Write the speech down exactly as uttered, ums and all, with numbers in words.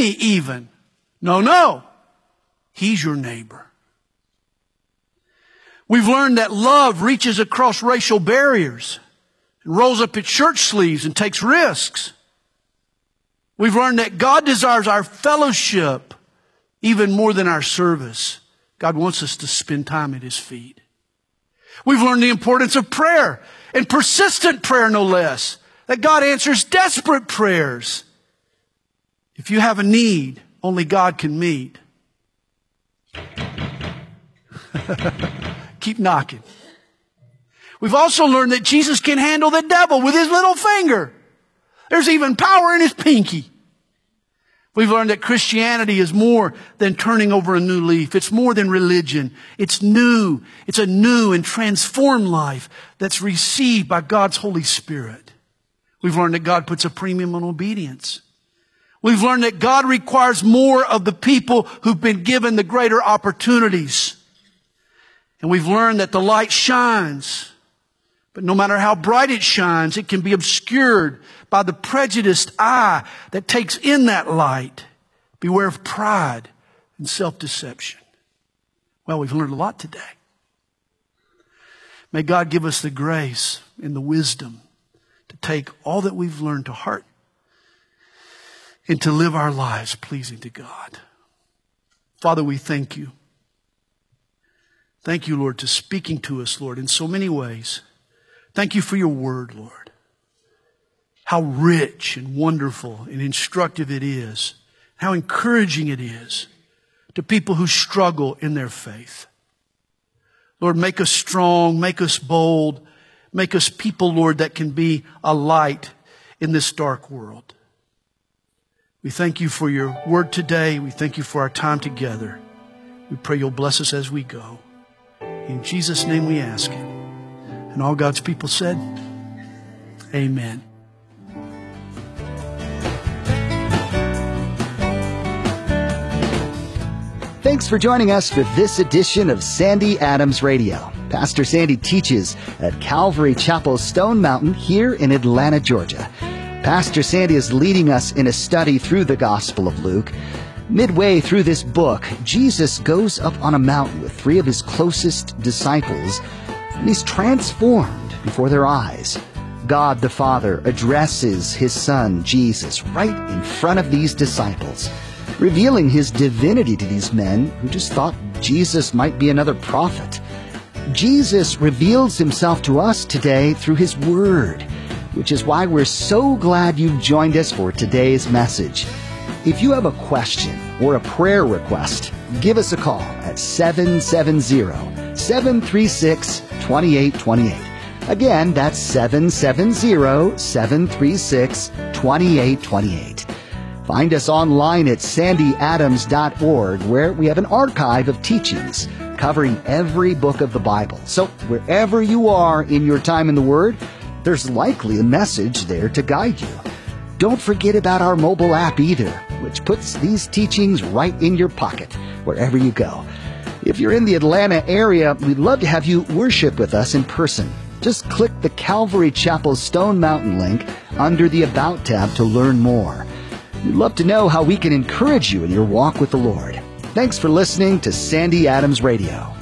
enemy even. No, no. He's your neighbor. We've learned that love reaches across racial barriers, and rolls up its shirt sleeves and takes risks. We've learned that God desires our fellowship even more than our service. God wants us to spend time at His feet. We've learned the importance of prayer, and persistent prayer no less. That God answers desperate prayers. If you have a need, only God can meet. Keep knocking. We've also learned that Jesus can handle the devil with His little finger. There's even power in His pinky. We've learned that Christianity is more than turning over a new leaf. It's more than religion. It's new. It's a new and transformed life that's received by God's Holy Spirit. We've learned that God puts a premium on obedience. We've learned that God requires more of the people who've been given the greater opportunities. And we've learned that the light shines, but no matter how bright it shines, it can be obscured by the prejudiced eye that takes in that light. Beware of pride and self-deception. Well, we've learned a lot today. May God give us the grace and the wisdom to take all that we've learned to heart and to live our lives pleasing to God. Father, we thank You. Thank You, Lord, to speaking to us, Lord, in so many ways. Thank You for Your word, Lord. How rich and wonderful and instructive it is. How encouraging it is to people who struggle in their faith. Lord, make us strong, make us bold, make us people, Lord, that can be a light in this dark world. We thank You for Your word today. We thank You for our time together. We pray You'll bless us as we go. In Jesus' name we ask it. And all God's people said, amen. Thanks for joining us for this edition of Sandy Adams Radio. Pastor Sandy teaches at Calvary Chapel Stone Mountain here in Atlanta, Georgia. Pastor Sandy is leading us in a study through the Gospel of Luke. Midway through this book, Jesus goes up on a mountain with three of His closest disciples, and He's transformed before their eyes. God the Father addresses His Son, Jesus, right in front of these disciples, revealing His divinity to these men who just thought Jesus might be another prophet. Jesus reveals Himself to us today through His Word, which is why we're so glad you've joined us for today's message. If you have a question or a prayer request, give us a call at seven seven zero, seven three six, two eight two eight. Again, that's seven seven zero, seven three six, two eight two eight. Find us online at sandy adams dot org, where we have an archive of teachings covering every book of the Bible. So wherever you are in your time in the Word, there's likely a message there to guide you. Don't forget about our mobile app either, which puts these teachings right in your pocket wherever you go. If you're in the Atlanta area, we'd love to have you worship with us in person. Just click the Calvary Chapel Stone Mountain link under the About tab to learn more. We'd love to know how we can encourage you in your walk with the Lord. Thanks for listening to Sandy Adams Radio.